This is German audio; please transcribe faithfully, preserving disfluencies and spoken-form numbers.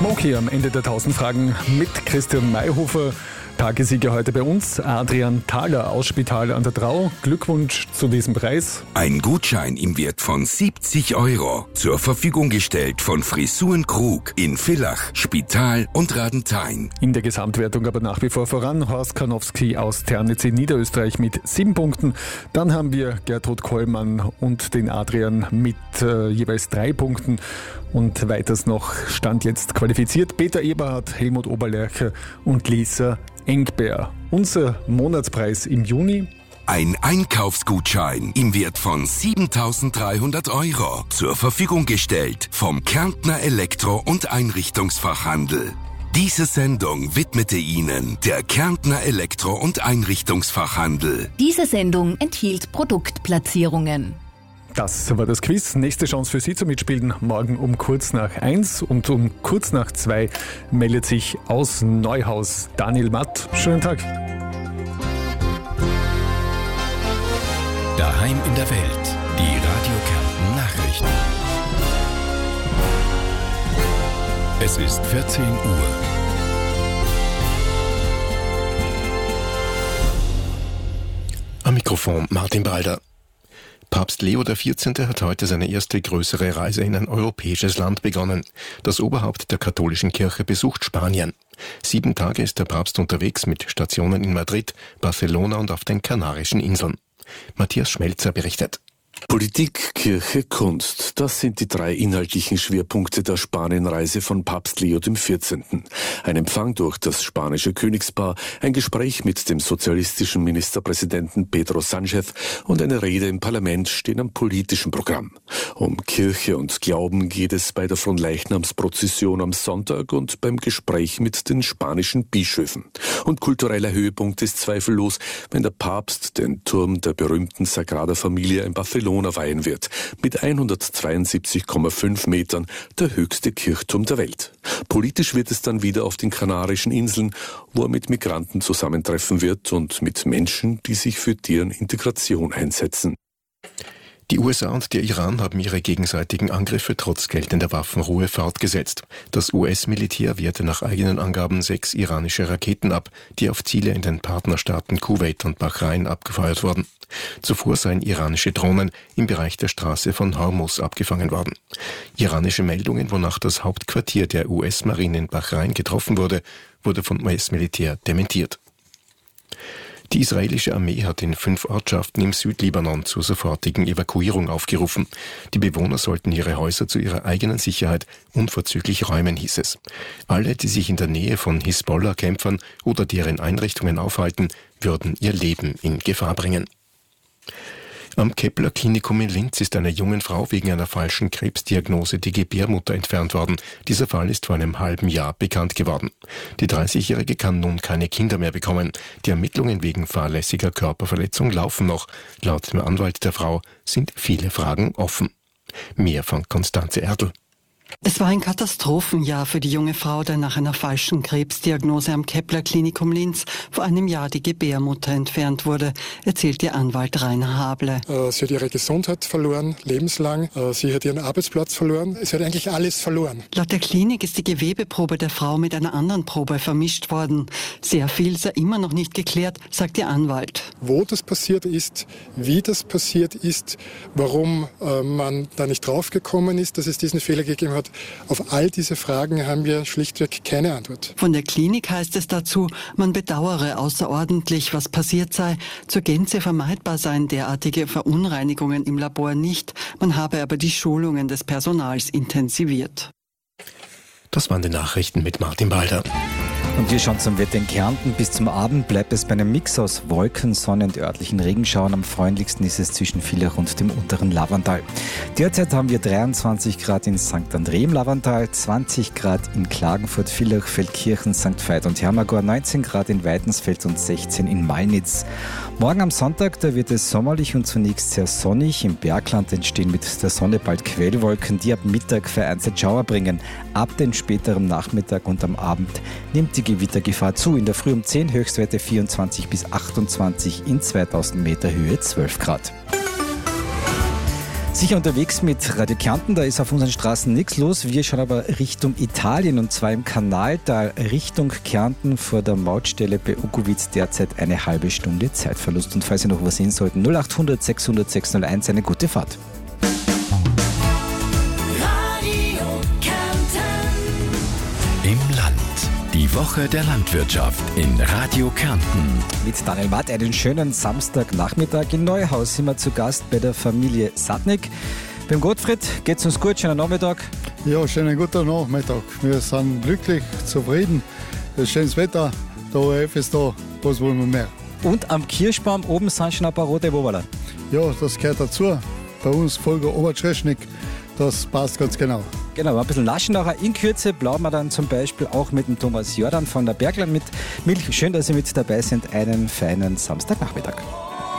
Smokey am Ende der tausend Fragen mit Christian Mayhofer. Tagesieger heute bei uns, Adrian Thaler aus Spital an der Drau. Glückwunsch zu diesem Preis. Ein Gutschein im Wert von siebzig Euro. Zur Verfügung gestellt von Frisuren Krug in Villach, Spital und Radenthein. In der Gesamtwertung aber nach wie vor voran Horst Karnowski aus Ternitz in Niederösterreich mit sieben Punkten. Dann haben wir Gertrud Kollmann und den Adrian mit äh, jeweils drei Punkten. Und weiters noch stand jetzt qualifiziert Peter Eberhardt, Helmut Oberlercher und Lisa Engbär. Unser Monatspreis im Juni: ein Einkaufsgutschein im Wert von siebentausenddreihundert Euro. Zur Verfügung gestellt vom Kärntner Elektro- und Einrichtungsfachhandel. Diese Sendung widmete Ihnen der Kärntner Elektro- und Einrichtungsfachhandel. Diese Sendung enthielt Produktplatzierungen. Das war das Quiz. Nächste Chance für Sie zum Mitspielen morgen um kurz nach eins und um kurz nach zwei meldet sich aus Neuhaus Daniel Matt. Schönen Tag. Daheim in der Welt. Die Radio Kärnten Nachrichten. Es ist vierzehn Uhr. Am Mikrofon Martin Balder. Papst Leo der vierzehnte hat heute seine erste größere Reise in ein europäisches Land begonnen. Das Oberhaupt der katholischen Kirche besucht Spanien. Sieben Tage ist der Papst unterwegs mit Stationen in Madrid, Barcelona und auf den Kanarischen Inseln. Matthias Schmelzer berichtet. Politik, Kirche, Kunst. Das sind die drei inhaltlichen Schwerpunkte der Spanienreise von Papst Leo dem vierzehnten. Ein Empfang durch das spanische Königspaar, ein Gespräch mit dem sozialistischen Ministerpräsidenten Pedro Sánchez und eine Rede im Parlament stehen am politischen Programm. Um Kirche und Glauben geht es bei der Fronleichnamsprozession am Sonntag und beim Gespräch mit den spanischen Bischöfen. Und kultureller Höhepunkt ist zweifellos, wenn der Papst den Turm der berühmten Sagrada Familia in Barcelona weihen wird. Mit hundertzweiundsiebzig Komma fünf Metern der höchste Kirchturm der Welt. Politisch wird es dann wieder auf den Kanarischen Inseln, wo er mit Migranten zusammentreffen wird und mit Menschen, die sich für deren Integration einsetzen. Die U S A und der Iran haben ihre gegenseitigen Angriffe trotz geltender Waffenruhe fortgesetzt. Das U S-Militär wehrte nach eigenen Angaben sechs iranische Raketen ab, die auf Ziele in den Partnerstaaten Kuwait und Bahrain abgefeuert wurden. Zuvor seien iranische Drohnen im Bereich der Straße von Hormuz abgefangen worden. Iranische Meldungen, wonach das Hauptquartier der U S-Marine in Bahrain getroffen wurde, wurde vom U S-Militär dementiert. Die israelische Armee hat in fünf Ortschaften im Südlibanon zur sofortigen Evakuierung aufgerufen. Die Bewohner sollten ihre Häuser zu ihrer eigenen Sicherheit unverzüglich räumen, hieß es. Alle, die sich in der Nähe von Hisbollah-Kämpfern oder deren Einrichtungen aufhalten, würden ihr Leben in Gefahr bringen. Am Kepler Klinikum in Linz ist einer jungen Frau wegen einer falschen Krebsdiagnose die Gebärmutter entfernt worden. Dieser Fall ist vor einem halben Jahr bekannt geworden. Die dreißigjährige kann nun keine Kinder mehr bekommen. Die Ermittlungen wegen fahrlässiger Körperverletzung laufen noch. Laut dem Anwalt der Frau sind viele Fragen offen. Mehr von Konstanze Erdl. Es war ein Katastrophenjahr für die junge Frau, der nach einer falschen Krebsdiagnose am Kepler Klinikum Linz vor einem Jahr die Gebärmutter entfernt wurde, erzählt ihr Anwalt Rainer Hable. Sie hat ihre Gesundheit verloren, lebenslang. Sie hat ihren Arbeitsplatz verloren. Sie hat eigentlich alles verloren. Laut der Klinik ist die Gewebeprobe der Frau mit einer anderen Probe vermischt worden. Sehr viel sei immer noch nicht geklärt, sagt ihr Anwalt. Wo das passiert ist, wie das passiert ist, warum man da nicht draufgekommen ist, dass es diesen Fehler gegeben hat. Auf all diese Fragen haben wir schlichtweg keine Antwort. Von der Klinik heißt es dazu, man bedauere außerordentlich, was passiert sei. Zur Gänze vermeidbar seien derartige Verunreinigungen im Labor nicht. Man habe aber die Schulungen des Personals intensiviert. Das waren die Nachrichten mit Martin Balder. Und wir schauen zum Wetter in Kärnten. Bis zum Abend bleibt es bei einem Mix aus Wolken, Sonne und örtlichen Regenschauern. Am freundlichsten ist es zwischen Villach und dem unteren Laverntal. Derzeit haben wir dreiundzwanzig Grad in Sankt André im Laverntal, zwanzig Grad in Klagenfurt, Villach, Feldkirchen, Sankt Veit und Hermagor, neunzehn Grad in Weidensfeld und sechzehn in Malnitz. Morgen am Sonntag, da wird es sommerlich und zunächst sehr sonnig. Im Bergland entstehen mit der Sonne bald Quellwolken, die ab Mittag vereinzelt Schauer bringen. Ab den späteren Nachmittag und am Abend nimmt die Gewittergefahr zu. In der Früh um zehn Höchstwerte vierundzwanzig bis achtundzwanzig, in zweitausend Meter Höhe zwölf Grad. Sicher unterwegs mit Radio Kärnten, da ist auf unseren Straßen nichts los. Wir schauen aber Richtung Italien und zwar im Kanaltal Richtung Kärnten vor der Mautstelle bei Okowitz derzeit eine halbe Stunde Zeitverlust. Und falls Sie noch was sehen sollten, null acht hundert sechshundert sechshunderteins, eine gute Fahrt. Radio Kärnten. Im Land. Die Woche der Landwirtschaft in Radio Kärnten. Mit Daniel Matt einen schönen Samstagnachmittag. In Neuhaus sind wir zu Gast bei der Familie Sadnik. Beim Gottfried geht's uns gut, schönen Nachmittag. Ja, schönen guten Nachmittag. Wir sind glücklich, zufrieden. Es ist schönes Wetter, der O R F ist da, was wollen wir mehr? Und am Kirschbaum oben sind schon ein paar rote Woberler. Ja, das gehört dazu. Bei uns Volker Obertschreschnik, das passt ganz genau. Genau, ein bisschen Laschenauer. In Kürze plaudern wir dann zum Beispiel auch mit dem Thomas Jordan von der Bergland mit Milch. Schön, dass Sie mit dabei sind. Einen feinen Samstagnachmittag.